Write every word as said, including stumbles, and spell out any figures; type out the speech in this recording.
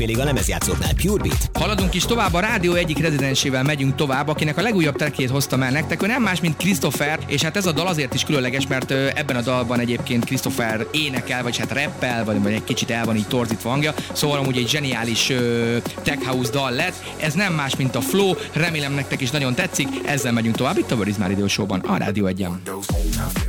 Pedig a lemezjátszóknál Purebeat. Haladunk is tovább, a Rádió egyik rezidensével megyünk tovább, akinek a legújabb trackjét hoztam el nektek. Ő nem más, mint Christopher, és hát ez a dal azért is különleges, mert ebben a dalban egyébként Christopher énekel, vagy hát rappel, vagy, vagy egy kicsit el van így torzítva hangja, szóval amúgy egy zseniális uh, tech house dal lett. Ez nem más, mint a Flow, remélem nektek is nagyon tetszik, ezzel megyünk tovább itt a Where is My Radio Show-ban, a Rádió egyen.